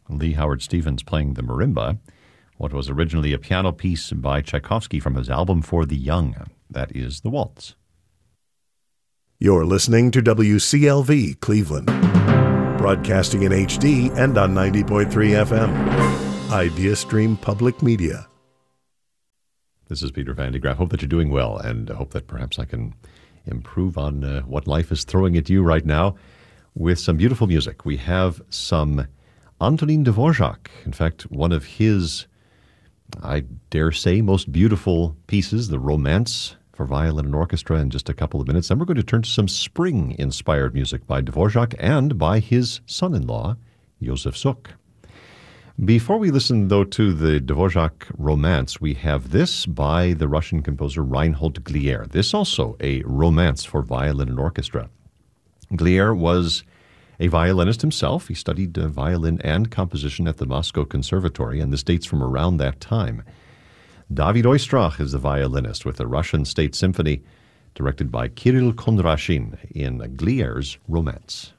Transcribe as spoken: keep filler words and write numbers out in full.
Lee Howard Stevens playing the marimba, what was originally a piano piece by Tchaikovsky from his album For the Young. That is the waltz. You're listening to W C L V Cleveland, broadcasting in H D and on ninety point three F M. IdeaStream Public Media. This is Peter Van de Graaff. Hope that you're doing well, and hope that perhaps I can improve on uh, what life is throwing at you right now with some beautiful music. We have some Antonin Dvorak. In fact, one of his, I dare say, most beautiful pieces, the Romance for Violin and Orchestra, in just a couple of minutes. Then we're going to turn to some spring-inspired music by Dvorak and by his son-in-law, Josef Suk. Before we listen, though, to the Dvorak Romance, we have this by the Russian composer Reinhold Glier. This also a romance for violin and orchestra. Glier was a violinist himself. He studied uh, violin and composition at the Moscow Conservatory, and this dates from around that time. David Oistrakh is the violinist with the Russian State Symphony, directed by Kirill Kondrashin in Glier's Romance.